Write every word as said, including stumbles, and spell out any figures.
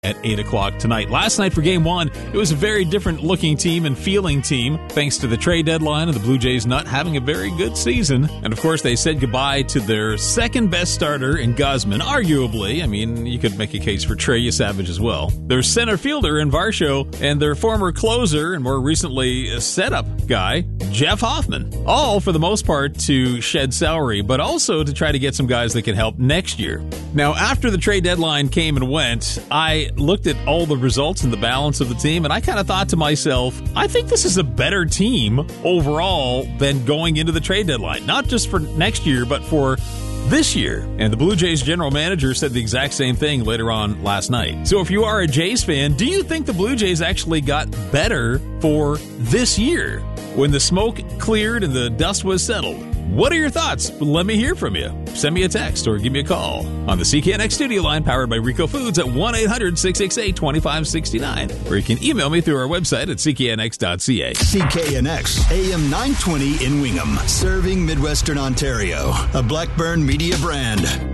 at eight o'clock tonight. Last night for Game one, it was a very different looking team and feeling team, thanks to the trade deadline and the Blue Jays not having a very good season. And of course, they said goodbye to their second best starter in Guzman, arguably. I mean, you could make a case for Trey Savage as well. Their center fielder in Varsho, and their former closer and more recently setup guy, Jeff Hoffman. All, for the most part, to shed salary, but also to try to get some guys that can help next year. Now, after the trade deadline came and went, I looked at all the results and the balance of the team, and I kind of thought to myself, I think this is a better team overall than going into the trade deadline. Not just for next year, but for this year. And the Blue Jays general manager said the exact same thing later on last night. So if you are a Jays fan, do you think the Blue Jays actually got better for this year when the smoke cleared and the dust was settled? What are your thoughts? Let me hear from you. Send me a text or give me a call on the C K N X studio line powered by Rico Foods at one eight hundred six six eight two five six nine. Or you can email me through our website at c k n x dot c a. C K N X, A M nine twenty in Wingham, serving Midwestern Ontario. A Blackburn Media brand.